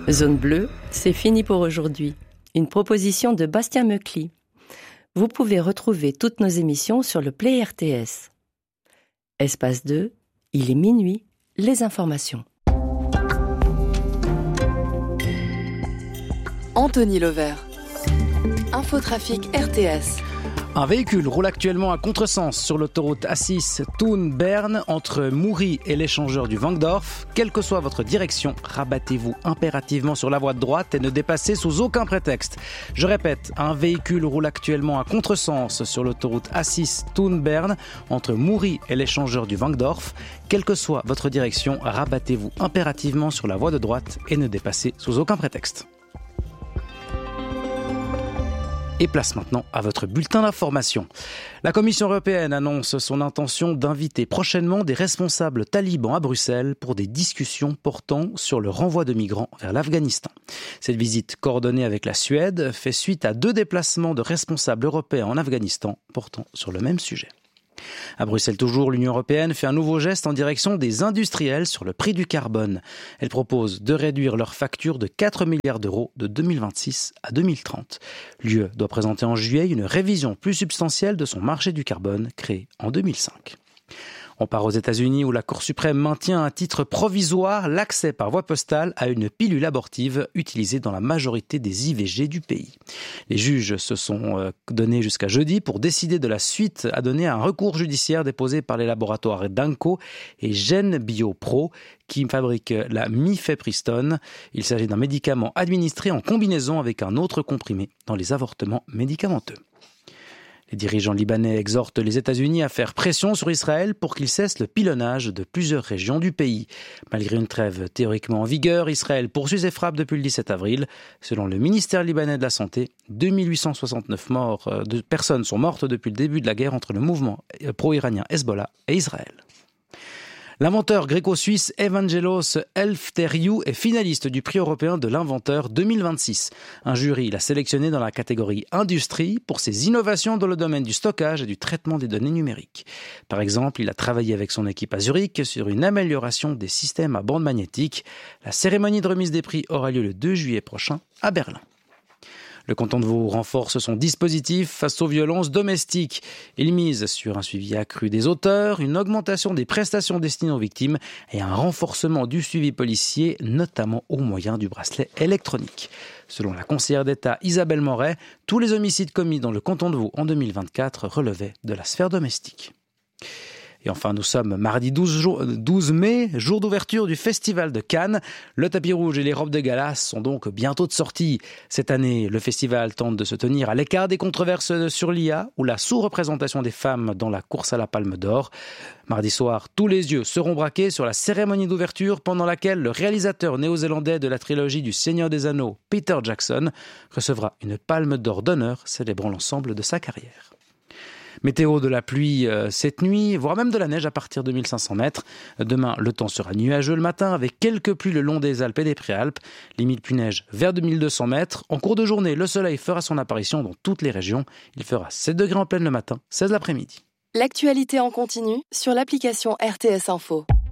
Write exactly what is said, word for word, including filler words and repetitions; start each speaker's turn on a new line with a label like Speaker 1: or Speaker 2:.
Speaker 1: Zone bleue, c'est fini pour aujourd'hui. Une proposition de Bastien Meucli. Vous pouvez retrouver toutes nos émissions sur le Play R T S. Espace deux, il est minuit, les informations.
Speaker 2: Anthony Levert. Infotrafic R T S.
Speaker 3: Un véhicule roule actuellement à contresens sur l'autoroute A six Thun-Berne entre Moury et l'échangeur du Wankdorf. Quelle que soit votre direction, rabattez-vous impérativement sur la voie de droite et ne dépassez sous aucun prétexte. Je répète, un véhicule roule actuellement à contresens sur l'autoroute A six Thun-Berne entre Moury et l'échangeur du Wankdorf. Quelle que soit votre direction, rabattez-vous impérativement sur la voie de droite et ne dépassez sous aucun prétexte. Et place maintenant à votre bulletin d'information. La Commission européenne annonce son intention d'inviter prochainement des responsables talibans à Bruxelles pour des discussions portant sur le renvoi de migrants vers l'Afghanistan. Cette visite coordonnée avec la Suède fait suite à deux déplacements de responsables européens en Afghanistan portant sur le même sujet. À Bruxelles toujours, l'Union européenne fait un nouveau geste en direction des industriels sur le prix du carbone. Elle propose de réduire leur facture de quatre milliards d'euros de deux mille vingt-six à deux mille trente. L'U E doit présenter en juillet une révision plus substantielle de son marché du carbone créé en deux mille cinq. On part aux États-Unis où la Cour suprême maintient à titre provisoire l'accès par voie postale à une pilule abortive utilisée dans la majorité des I V G du pays. Les juges se sont donnés jusqu'à jeudi pour décider de la suite à donner à un recours judiciaire déposé par les laboratoires Danco et GenBioPro qui fabriquent la mifepristone. Il s'agit d'un médicament administré en combinaison avec un autre comprimé dans les avortements médicamenteux. Les dirigeants libanais exhortent les États-Unis à faire pression sur Israël pour qu'il cesse le pilonnage de plusieurs régions du pays. Malgré une trêve théoriquement en vigueur, Israël poursuit ses frappes depuis le dix-sept avril. Selon le ministère libanais de la Santé, deux mille huit cent soixante-neuf morts, de personnes sont mortes depuis le début de la guerre entre le mouvement pro-iranien Hezbollah et Israël. L'inventeur gréco-suisse Evangelos Eleftheriou est finaliste du prix européen de l'inventeur deux mille vingt-six. Un jury l'a sélectionné dans la catégorie industrie pour ses innovations dans le domaine du stockage et du traitement des données numériques. Par exemple, il a travaillé avec son équipe à Zurich sur une amélioration des systèmes à bande magnétique. La cérémonie de remise des prix aura lieu le deux juillet prochain à Berlin. Le canton de Vaud renforce son dispositif face aux violences domestiques. Il mise sur un suivi accru des auteurs, une augmentation des prestations destinées aux victimes et un renforcement du suivi policier, notamment au moyen du bracelet électronique. Selon la conseillère d'État Isabelle Moret, tous les homicides commis dans le canton de Vaud en deux mille vingt-quatre relevaient de la sphère domestique. Et enfin, nous sommes mardi douze mai, jour d'ouverture du Festival de Cannes. Le tapis rouge et les robes de gala sont donc bientôt de sortie. Cette année, le festival tente de se tenir à l'écart des controverses sur l'I A ou la sous-représentation des femmes dans la course à la Palme d'Or. Mardi soir, tous les yeux seront braqués sur la cérémonie d'ouverture pendant laquelle le réalisateur néo-zélandais de la trilogie du Seigneur des Anneaux, Peter Jackson, recevra une Palme d'Or d'honneur célébrant l'ensemble de sa carrière. Météo de la pluie euh, cette nuit, voire même de la neige à partir de mille cinq cents mètres. Demain, le temps sera nuageux le matin avec quelques pluies le long des Alpes et des Préalpes. Limite pluie-neige vers deux mille deux cents mètres. En cours de journée, le soleil fera son apparition dans toutes les régions. Il fera sept degrés en pleine le matin, seize l'après-midi.
Speaker 2: L'actualité en continu sur l'application R T S Info.